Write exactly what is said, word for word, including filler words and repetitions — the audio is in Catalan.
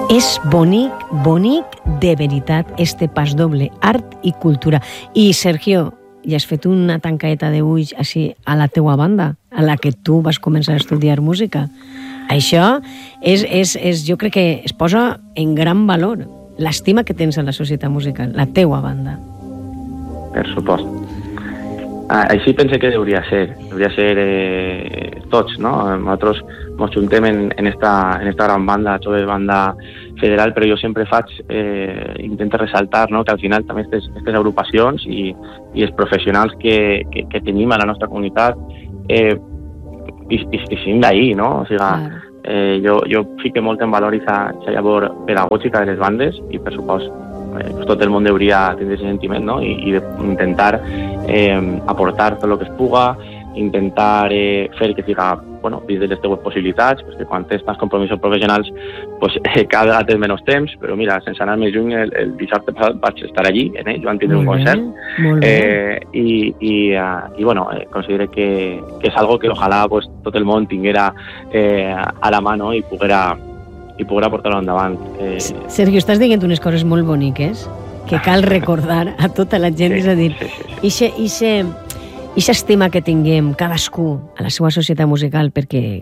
És bonic, bonic, de veritat, este pas doble, art i cultura. I, Sergio, ja has fet una tancaeta d'ulls així a la teua banda, a la que tu vas començar a estudiar música. Això és, és, és, jo crec que es posa en gran valor l'estima que tens a la societat musical, la teua banda. Per supost. Ah, així pense que hauria ser, hauria ser eh, tots, no? Nosaltres ens juntem en, en, esta, en esta gran banda, jove banda federal, però jo sempre faig, eh, intento ressaltar, no?, que al final també aquestes agrupacions i, i els professionals que, que, que tenim a la nostra comunitat eh, i, i, i siguin d'ahir, no? O sigui, claro. eh, jo, jo fico molt en valor aquesta llavor pedagògica de les bandes i, per supost, eh, pues tot el món hauria de tenir aquest sentiment, no? I, i intentar eh, aportar tot el que es puga, intentar eh, fer que siga, bueno, dins de les teves possibilitats, perquè quan tens tants compromisos professionals, pues, eh, cada vegada tens menys temps, però mira, sense anar més lluny, el, el dissabte passat vaig estar allí, en ell, van tindre un concert, eh, i, i, uh, i bueno, eh, considero que, que és algo que ojalà pues, tot el món tinguera eh, a la mà, no?, i poguera, i poguera portar-ho endavant. Eh... Sergio, estàs dient unes coses molt boniques que cal recordar a tota la gent, sí, és a dir, sí, sí, sí. Ixe, ixe, ixe estima que tinguem cadascú a la seva societat musical, perquè